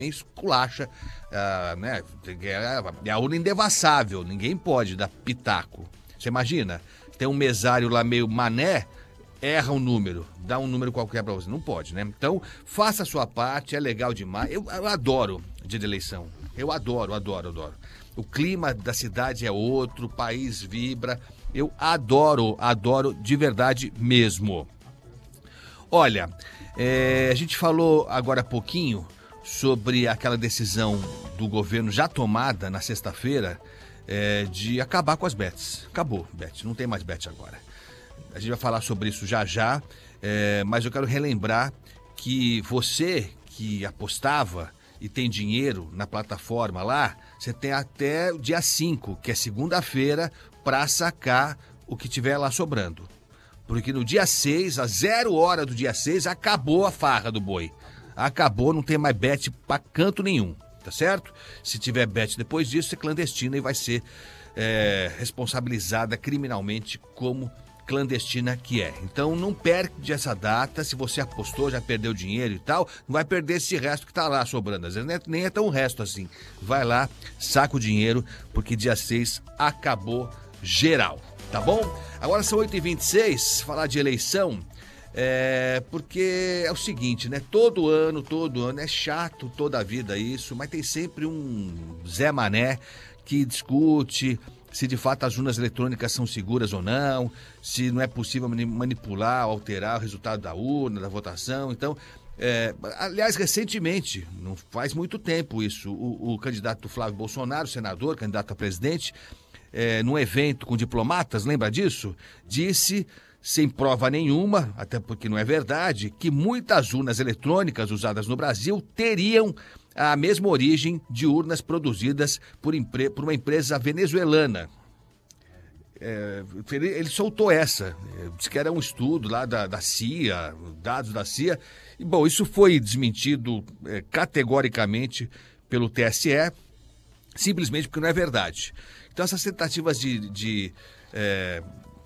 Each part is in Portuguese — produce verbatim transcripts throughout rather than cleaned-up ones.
esculacha, ah, né? É a urna indevassável, ninguém pode dar pitaco. Você imagina? Tem um mesário lá meio mané, erra um número, dá um número qualquer pra você. Não pode, né? Então, faça a sua parte, é legal demais. Eu, eu adoro dia de eleição. Eu adoro, adoro, adoro. O clima da cidade é outro, o país vibra. Eu adoro, adoro de verdade mesmo. Olha, é, a gente falou agora há pouquinho sobre aquela decisão do governo já tomada na sexta-feira é, de acabar com as bets. Acabou, bet, não tem mais bet agora. A gente vai falar sobre isso já já, é, mas eu quero relembrar que você que apostava e tem dinheiro na plataforma lá, você tem até o dia cinco, que é segunda-feira, para sacar o que tiver lá sobrando. Porque no dia seis, às zero hora do dia seis, acabou a farra do boi. Acabou, não tem mais bet pra canto nenhum, tá certo? Se tiver bet depois disso, é clandestina e vai ser é, responsabilizada criminalmente como clandestina que é. Então não perde essa data. Se você apostou, já perdeu dinheiro e tal, não vai perder esse resto que tá lá sobrando. Às vezes nem é, nem é tão resto assim. Vai lá, saca o dinheiro, porque dia seis acabou geral, tá bom? Agora são oito e vinte e seis, falar de eleição, é, porque é o seguinte, né? Todo ano, todo ano, é chato toda a vida isso, mas tem sempre um Zé Mané que discute se de fato as urnas eletrônicas são seguras ou não, se não é possível manipular, alterar o resultado da urna, da votação. Então, é, aliás, recentemente, não faz muito tempo isso, o, o candidato Flávio Bolsonaro, senador, candidato a presidente, é, num evento com diplomatas, lembra disso? Disse, sem prova nenhuma, até porque não é verdade, que muitas urnas eletrônicas usadas no Brasil teriam a mesma origem de urnas produzidas por, empre... por uma empresa venezuelana. É, ele soltou essa, disse que era um estudo lá da, da C I A, dados da C I A, e bom, isso foi desmentido é, categoricamente pelo T S E, simplesmente porque não é verdade. Então essas tentativas de, de é,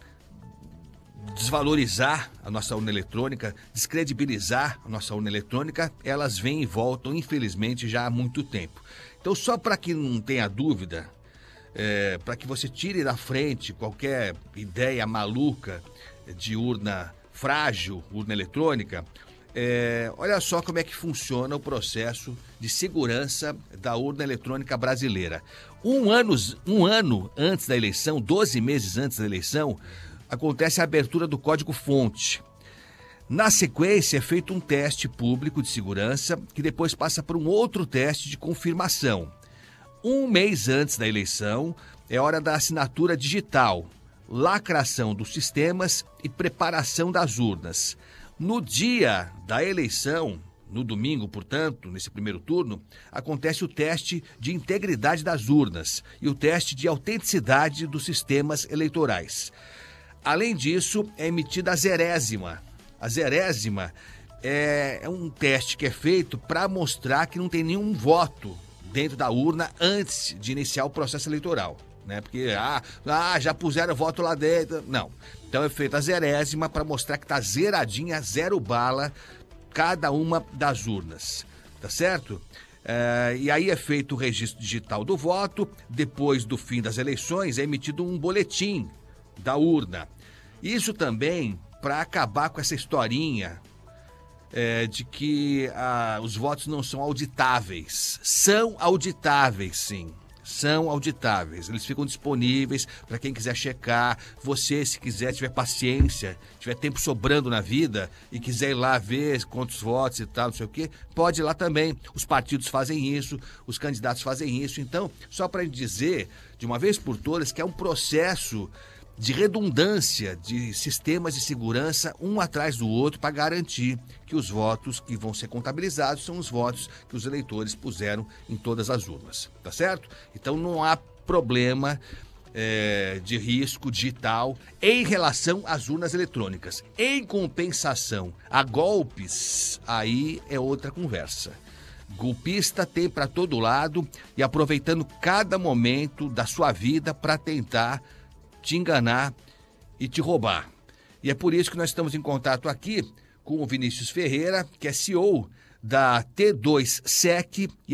desvalorizar a nossa urna eletrônica, descredibilizar a nossa urna eletrônica, elas vêm e voltam, infelizmente, já há muito tempo. Então, só para que não tenha dúvida, é, para que você tire da frente qualquer ideia maluca de urna frágil, urna eletrônica, é, olha só como é que funciona o processo de segurança da urna eletrônica brasileira. Um ano, um ano antes da eleição, doze meses antes da eleição, acontece a abertura do código-fonte. Na sequência, é feito um teste público de segurança, que depois passa por um outro teste de confirmação. Um mês antes da eleição, é hora da assinatura digital, lacração dos sistemas e preparação das urnas. No dia da eleição, no domingo, portanto, nesse primeiro turno, acontece o teste de integridade das urnas e o teste de autenticidade dos sistemas eleitorais. Além disso, é emitida a zerésima. A zerésima é, é um teste que é feito para mostrar que não tem nenhum voto dentro da urna antes de iniciar o processo eleitoral, né? Porque, ah, ah já puseram voto lá dentro. Não. Então é feita a zerésima para mostrar que está zeradinha, zero bala, cada uma das urnas. Tá certo? É, e aí é feito o registro digital do voto. Depois do fim das eleições, é emitido um boletim da urna. Isso também para acabar com essa historinha é, de que ah, os votos não são auditáveis. São auditáveis, sim. São auditáveis. Eles ficam disponíveis para quem quiser checar. Você, se quiser, tiver paciência, tiver tempo sobrando na vida e quiser ir lá ver quantos votos e tal, não sei o quê, pode ir lá também. Os partidos fazem isso, os candidatos fazem isso. Então, só para dizer, de uma vez por todas, que é um processo de redundância de sistemas de segurança um atrás do outro para garantir que os votos que vão ser contabilizados são os votos que os eleitores puseram em todas as urnas, tá certo? Então não há problema é, de risco digital em relação às urnas eletrônicas. Em compensação a golpes, aí é outra conversa. Golpista tem para todo lado e aproveitando cada momento da sua vida para tentar te enganar e te roubar. E é por isso que nós estamos em contato aqui com o Vinícius Ferreira, que é C E O da T dois S E C